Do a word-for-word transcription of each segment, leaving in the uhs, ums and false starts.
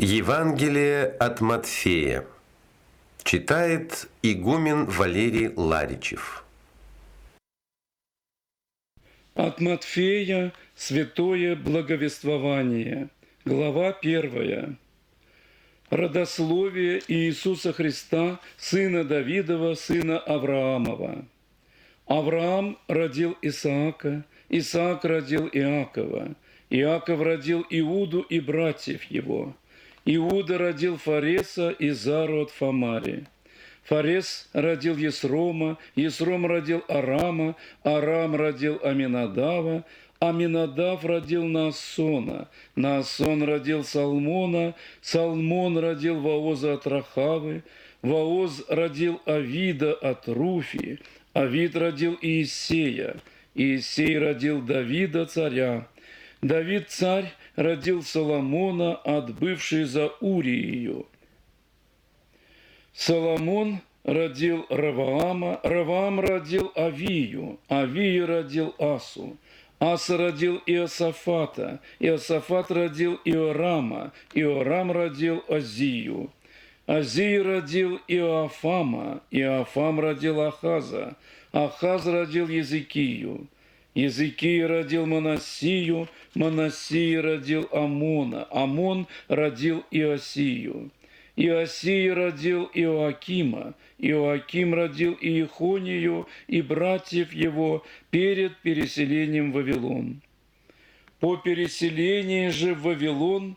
Евангелие от Матфея. Читает игумен Валерий Ларичев. От Матфея святое благовествование, глава первая. Родословие Иисуса Христа, сына Давидова, сына Авраамова. Авраам родил Исаака, Исаак родил Иакова, Иаков родил Иуду и братьев его. Иуда родил Фареса и Зару от Фамари. Фарес родил Есрома, Есром родил Арама, Арам родил Аминадава, Аминадав родил Наасона, Наасон родил Салмона, Салмон родил Вооза от Рахавы, Вооз родил Авида от Руфи, Авид родил Иисея, Иисей родил Давида царя. Давид царь родил Соломона от бывшей за Уриею. Соломон родил Раваама, Раваам родил Авию, Авия родил Асу, Аса родил Иосафата, Иосафат родил Иорама, Иорам родил Азию, Азий родил Иоафама, Иоафам родил Ахаза, Ахаз родил Езекию, Езекия родил Манассию, Манассия родил Амона, Амон родил Иосию. Иосия родил Иоакима, Иоаким родил Иехонию и братьев его перед переселением в Вавилон. По переселении же в Вавилон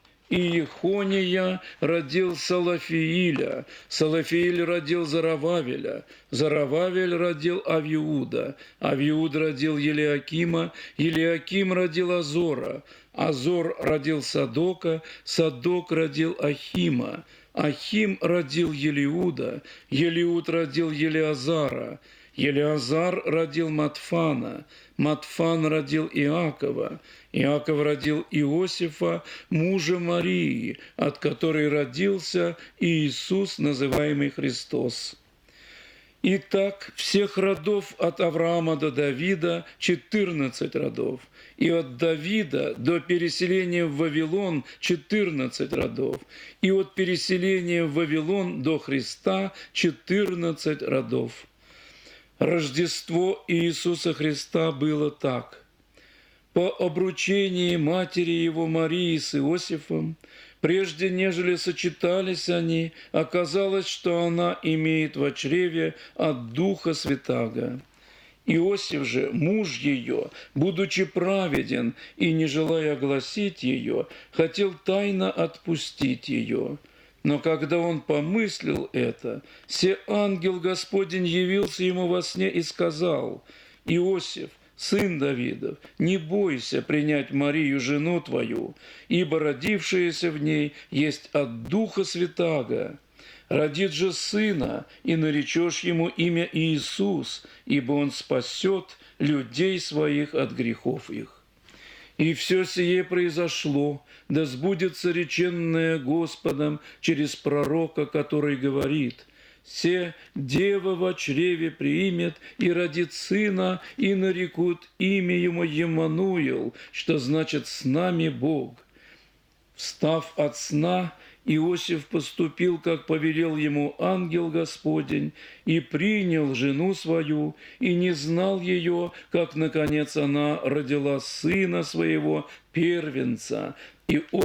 Иехония родил Салафииля, Салафииль родил Зарававеля, Зарававель родил Авиуда, Авиуд родил Елиакима, Елиаким родил Азора, Азор родил Садока, Садок родил Ахима, Ахим родил Елиуда, Елиуд родил Елиазара, Елиазар родил Матфана, Матфан родил Иакова, Иаков родил Иосифа, мужа Марии, от которой родился Иисус, называемый Христос. Итак, всех родов от Авраама до Давида четырнадцать родов, и от Давида до переселения в Вавилон четырнадцать родов, и от переселения в Вавилон до Христа четырнадцать родов. Рождество Иисуса Христа было так. По обручении матери его Марии с Иосифом, прежде нежели сочетались они, оказалось, что она имеет в чреве от Духа Святаго. Иосиф же, муж ее, будучи праведен и не желая огласить ее, хотел тайно отпустить ее. Но когда он помыслил это, се ангел Господень явился ему во сне и сказал: «Иосиф, сын Давидов, не бойся принять Марию, жену твою, ибо родившееся в ней есть от Духа Святаго. Родит же сына, и наречешь ему имя Иисус, ибо он спасет людей своих от грехов их». И все сие произошло, да сбудется реченное Господом через пророка, который говорит: «Се дева во чреве приимет и родит сына, и нарекут имя ему Емануил», что значит «с нами Бог». Встав от сна, Иосиф поступил, как повелел ему ангел Господень, и принял жену свою, и не знал ее, как, наконец, она родила сына своего, первенца. И он